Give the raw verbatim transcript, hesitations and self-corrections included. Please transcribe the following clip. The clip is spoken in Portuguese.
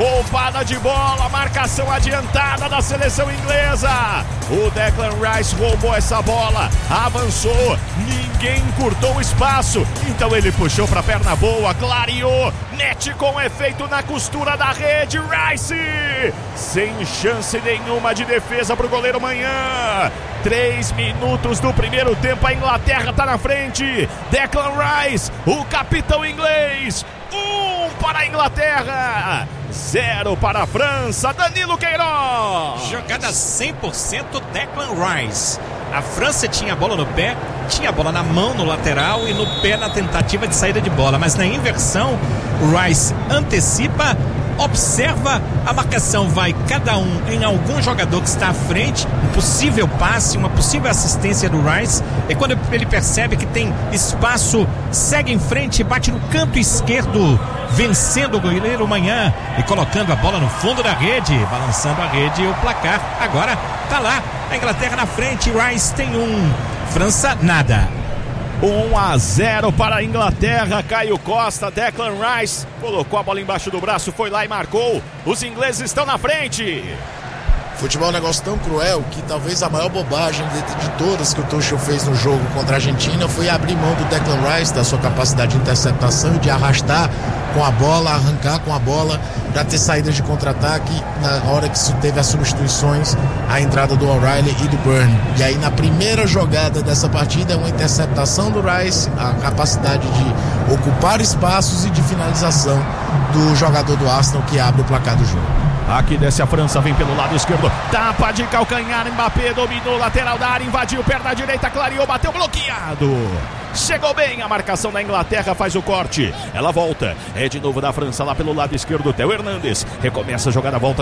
Roubada de bola, marcação adiantada da seleção inglesa. O Declan Rice roubou essa bola, avançou, ninguém encurtou o espaço. Então ele puxou para a perna boa, clareou, net com efeito na costura da rede. Rice, sem chance nenhuma de defesa para o goleiro Manhã. Três minutos do primeiro tempo, a Inglaterra está na frente. Declan Rice, o capitão inglês. Um para a Inglaterra, zero para a França. Danilo Queiroz. Jogada cem por cento Declan Rice. A França tinha a bola no pé, tinha a bola na mão no lateral e no pé na tentativa de saída de bola. Mas na inversão, o Rice antecipa, observa, a marcação vai cada um em algum jogador que está à frente, um possível passe, uma possível assistência do Rice, e quando ele percebe que tem espaço, segue em frente, bate no canto esquerdo, vencendo o goleiro Manhã e colocando a bola no fundo da rede, balançando a rede e o placar. Agora tá lá, a Inglaterra na frente, Rice tem um, França nada. um a zero para a Inglaterra. Caio Costa, Declan Rice colocou a bola embaixo do braço, foi lá e marcou. Os ingleses estão na frente. Futebol é um negócio tão cruel que talvez a maior bobagem de, de todas que o Tuchel fez no jogo contra a Argentina foi abrir mão do Declan Rice, da sua capacidade de interceptação e de arrastar com a bola, arrancar com a bola para ter saídas de contra-ataque na hora que se teve as substituições, a entrada do O'Reilly e do Burn. E aí na primeira jogada dessa partida, uma interceptação do Rice, a capacidade de ocupar espaços e de finalização do jogador do Arsenal que abre o placar do jogo. Aqui desce a França, vem pelo lado esquerdo, tapa de calcanhar, Mbappé dominou, lateral da área, invadiu, perna direita, clareou, bateu, bloqueado. Chegou bem, a marcação da Inglaterra faz o corte, ela volta, é de novo da França lá pelo lado esquerdo, Theo Hernandes, recomeça a jogada, volta